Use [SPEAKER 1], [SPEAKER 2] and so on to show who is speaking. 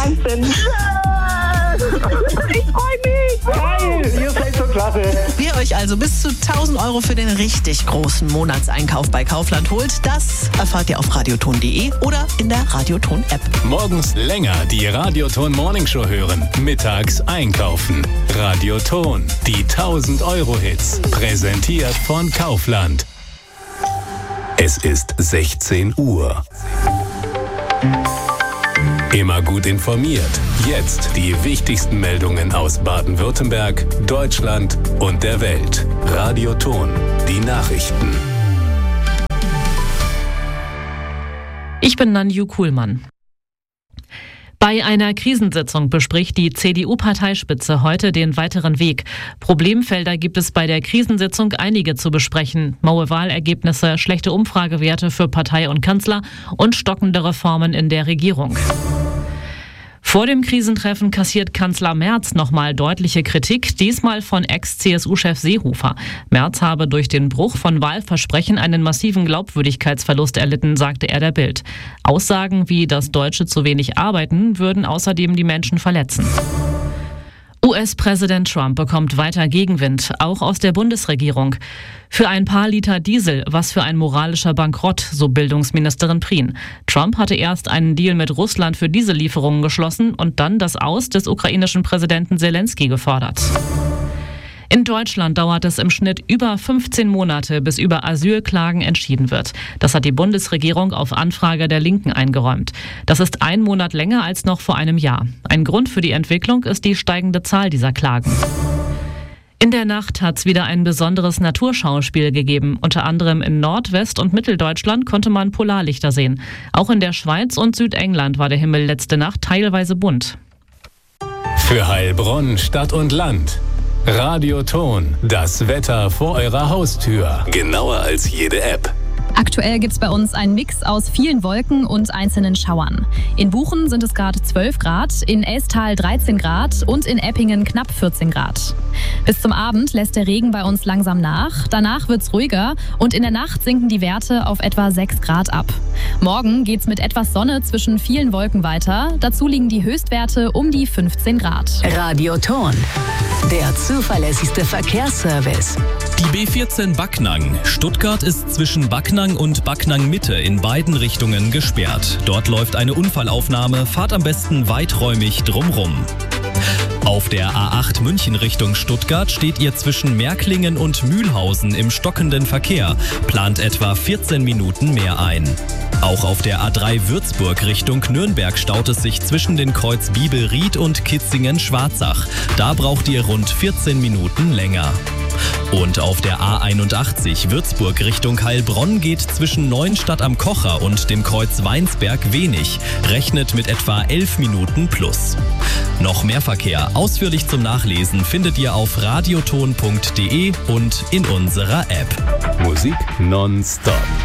[SPEAKER 1] Wahnsinn. Ich freue mich.
[SPEAKER 2] Geil, ihr seid so klasse.
[SPEAKER 3] Wie ihr euch also bis zu 1.000 Euro für den richtig großen Monatseinkauf bei Kaufland holt, das erfahrt ihr auf radioton.de oder in der Radioton-App.
[SPEAKER 4] Morgens länger die Radioton Morningshow hören. Mittags einkaufen. Radioton. Die 1.000 Euro Hits. Präsentiert von Kaufland. Es ist 16 Uhr. Immer gut informiert. Jetzt die wichtigsten Meldungen aus Baden-Württemberg, Deutschland und der Welt. Radioton. Die Nachrichten.
[SPEAKER 5] Ich bin Nanju Kuhlmann. Bei einer Krisensitzung bespricht die CDU-Parteispitze heute den weiteren Weg. Problemfelder gibt es bei der Krisensitzung einige zu besprechen. Maue Wahlergebnisse, schlechte Umfragewerte für Partei und Kanzler und stockende Reformen in der Regierung. Vor dem Krisentreffen kassiert Kanzler Merz nochmal deutliche Kritik, diesmal von Ex-CSU-Chef Seehofer. Merz habe durch den Bruch von Wahlversprechen einen massiven Glaubwürdigkeitsverlust erlitten, sagte er der Bild. Aussagen wie, dass Deutsche zu wenig arbeiten, würden außerdem die Menschen verletzen. US-Präsident Trump bekommt weiter Gegenwind, auch aus der Bundesregierung. Für ein paar Liter Diesel, was für ein moralischer Bankrott, so Bildungsministerin Prien. Trump hatte erst einen Deal mit Russland für Diesellieferungen geschlossen und dann das Aus des ukrainischen Präsidenten Zelensky gefordert. In Deutschland dauert es im Schnitt über 15 Monate, bis über Asylklagen entschieden wird. Das hat die Bundesregierung auf Anfrage der Linken eingeräumt. Das ist 1 Monat länger als noch vor einem Jahr. Ein Grund für die Entwicklung ist die steigende Zahl dieser Klagen. In der Nacht hat es wieder ein besonderes Naturschauspiel gegeben. Unter anderem in Nordwest- und Mitteldeutschland konnte man Polarlichter sehen. Auch in der Schweiz und Südengland war der Himmel letzte Nacht teilweise bunt.
[SPEAKER 4] Für Heilbronn, Stadt und Land. Radioton, das Wetter vor eurer Haustür. Genauer als jede App.
[SPEAKER 6] Aktuell gibt es bei uns einen Mix aus vielen Wolken und einzelnen Schauern. In Buchen sind es gerade 12 Grad, in Elstal 13 Grad und in Eppingen knapp 14 Grad. Bis zum Abend lässt der Regen bei uns langsam nach. Danach wird es ruhiger und in der Nacht sinken die Werte auf etwa 6 Grad ab. Morgen geht es mit etwas Sonne zwischen vielen Wolken weiter. Dazu liegen die Höchstwerte um die 15 Grad.
[SPEAKER 7] Radioton, der zuverlässigste Verkehrsservice.
[SPEAKER 8] Die B14 Backnang. Stuttgart ist zwischen Backnang und Backnang Mitte in beiden Richtungen gesperrt. Dort läuft eine Unfallaufnahme. Fahrt am besten weiträumig drumrum. Auf der A8 München Richtung Stuttgart steht ihr zwischen Märklingen und Mühlhausen im stockenden Verkehr. Plant etwa 14 Minuten mehr ein. Auch auf der A3 Würzburg Richtung Nürnberg staut es sich zwischen den Kreuz Biebelried und Kitzingen-Schwarzach. Da braucht ihr rund 14 Minuten länger. Und auf der A81 Würzburg Richtung Heilbronn geht zwischen Neuenstadt am Kocher und dem Kreuz Weinsberg wenig. Rechnet mit etwa 11 Minuten plus. Noch mehr Verkehr ausführlich zum Nachlesen findet ihr auf radioton.de und in unserer App.
[SPEAKER 4] Musik nonstop.